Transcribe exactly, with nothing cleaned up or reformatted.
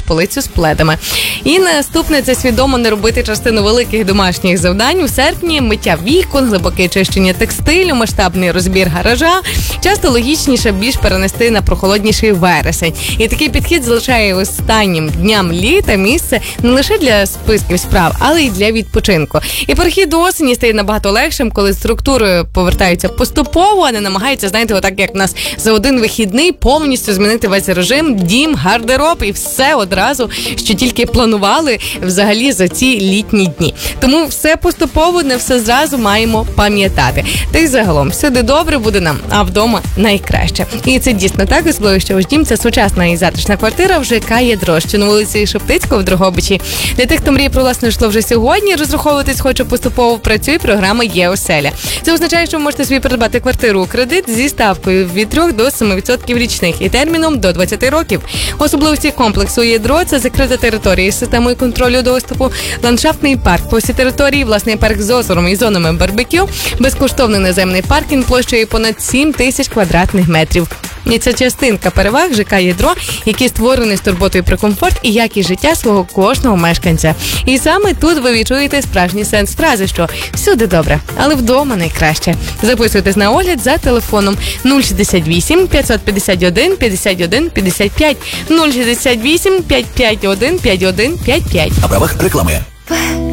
полицю з пледами. І наступне – це свідомо не робити частину великих домашніх завдань. У серпні миття вікон, глибоке чищення текстилю, масштабний розбір гаража. Часто логічніше більш перенести на прохолодніший вересень. І такий підхід залишає останнім дням літа місце не лише для списків справ, але й для відпочинку. І перехід до осені стає набагато легшим, коли структури повертаються поступово, а не намагаються, знаєте, отак як в нас за один вихідний повністю змінити весь режим, дім, гардероб і все одразу, що тільки планували взагалі за ці літні дні. Тому все поступово, не все зразу маємо пам'ятати. Та й загалом, всюди добре буде нам, а вдома найкраще. І це дійсно так, особливо, що ваш дім – це сучасна і затишна квартира в ЖК «Ядро», що на вулиці Шептицького в Дрогобичі. Для тих, хто мріє про власне житло вже сьогодні, розраховуватись хоче поступово, працює програма «Є-оселя». Це означає, що ви можете собі придбати квартиру у кредит зі ставкою від трьох до семи відсотків річних і терміном до двадцяти років. Особливості комплексу «Ядро» – це закрита територія з системою контролю доступу, ландшафтний парк по всій території, власний парк з озером і зонами барбекю, безкоштовний наземний паркінг площею понад сім тисяч квадратних метрів. І це частинка переваг ЖК «Ядро», які створені з турботою про комфорт і якість життя свого кожного мешканця. І саме тут ви відчуєте справжній сенс фрази, що всюди добре, але вдома найкраще. Записуйтесь на огляд за телефоном нуль шістдесят вісім п'ятсот п'ятдесят один п'ятдесят один п'ятдесят п'ять нуль шістдесят вісім п'ятсот п'ятдесят один п'ятдесят один п'ятдесят п'ять. На правах реклами.